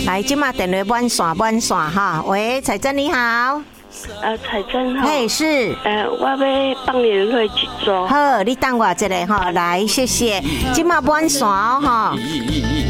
来，今嘛电话满线哈。喂，彩珍你好。 彩珍哈。 嘿，是。 我要放年会一组。 好，你等我一下哈，来，谢谢。今嘛满线哈。